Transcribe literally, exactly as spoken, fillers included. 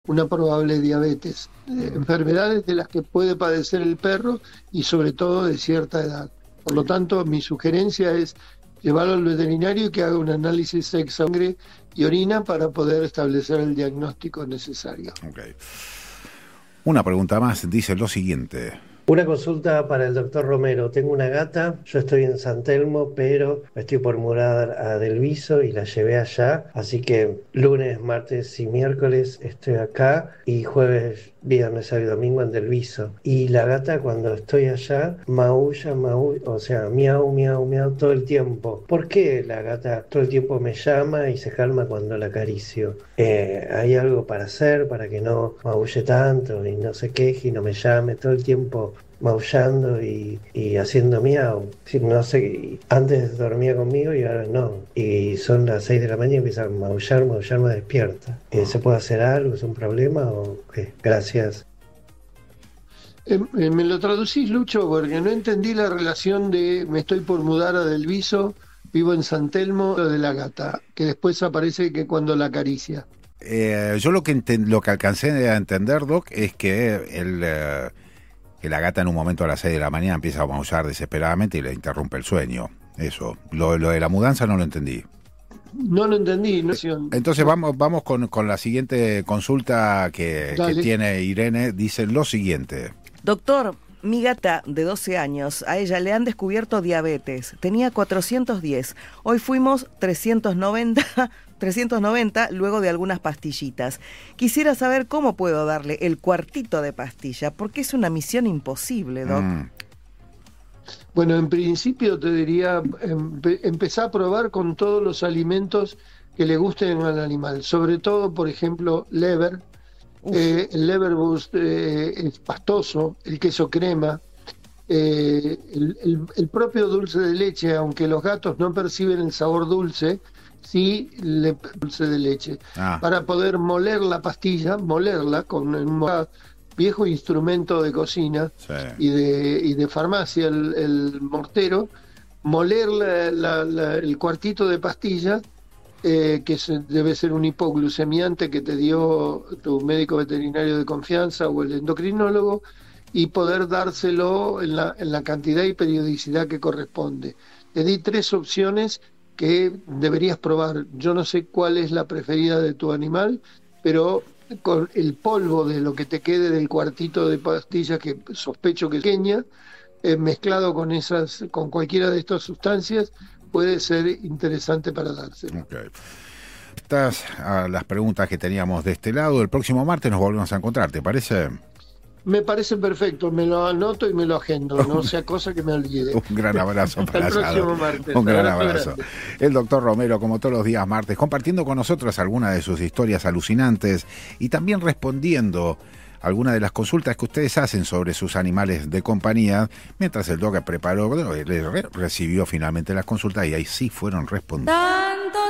una probable diabetes, eh, enfermedades de las que puede padecer el perro y sobre todo de cierta edad. Por lo tanto, mi sugerencia es llevarlo al veterinario y que haga un análisis de sangre y orina para poder establecer el diagnóstico necesario. Okay. Una pregunta más, dice lo siguiente. Una consulta para el doctor Romero. Tengo una gata, yo estoy en San Telmo, pero estoy por mudar a Delviso y la llevé allá. Así que lunes, martes y miércoles estoy acá y jueves, viernes, sábado y domingo en Delviso. Y la gata cuando estoy allá maulla, maulla, o sea, miau, miau, miau todo el tiempo. ¿Por qué la gata todo el tiempo me llama y se calma cuando la acaricio? Eh, ¿Hay algo para hacer para que no maulle tanto y no se queje y no me llame todo el tiempo maullando y, y haciendo miau? Sí, no sé, antes dormía conmigo y ahora no. Y son las seis de la mañana y empieza a maullar, maullar, me despierta. Eh, ¿Se puede hacer algo? ¿Es un problema o qué? Gracias. Eh, eh, ¿Me lo traducís, Lucho? Porque no entendí la relación de me estoy por mudar a Delviso, vivo en San Telmo, lo de la gata, que después aparece que cuando la acaricia. Eh, yo lo que enten- lo que alcancé a entender, Doc, es que el... Eh... que la gata en un momento a las seis de la mañana empieza a maullar desesperadamente y le interrumpe el sueño. Eso. Lo, lo de la mudanza no lo entendí. No lo entendí. No. Entonces vamos vamos con, con la siguiente consulta que, que tiene Irene. Dice lo siguiente. Doctor, mi gata de doce años, a ella le han descubierto diabetes. Tenía cuatrocientos diez. Hoy fuimos trescientos noventa... trescientos noventa luego de algunas pastillitas. Quisiera saber cómo puedo darle el cuartito de pastilla, porque es una misión imposible, Doc. Mm. Bueno, en principio te diría, empe- empezá a probar con todos los alimentos que le gusten al animal, sobre todo, por ejemplo, lever. Eh, el Leberboost eh, es pastoso, el queso crema, eh, el, el, el propio dulce de leche, aunque los gatos no perciben el sabor dulce, sí le dulce de leche, ah. para poder moler la pastilla, molerla con un viejo instrumento de cocina sí. y de y de farmacia, el, el mortero, moler la, la, la, el cuartito de pastilla, eh, que se, debe ser un hipoglucemiante que te dio tu médico veterinario de confianza o el endocrinólogo, y poder dárselo en la, en la cantidad y periodicidad que corresponde. Te di tres opciones que deberías probar. Yo no sé cuál es la preferida de tu animal, pero con el polvo de lo que te quede del cuartito de pastillas, que sospecho que es pequeña, eh, mezclado con esas, con cualquiera de estas sustancias, puede ser interesante para darse. Okay. Estas uh, las preguntas que teníamos de este lado. El próximo martes nos volvemos a encontrar, ¿te parece? Me parece perfecto, me lo anoto y me lo agendo, no sea cosa que me olvide. Un gran abrazo para el próximo martes. Un gran abrazo. Grande. El doctor Romero, como todos los días martes, compartiendo con nosotros algunas de sus historias alucinantes y también respondiendo algunas de las consultas que ustedes hacen sobre sus animales de compañía, mientras el doctor preparó, recibió finalmente las consultas y ahí sí fueron respondidas.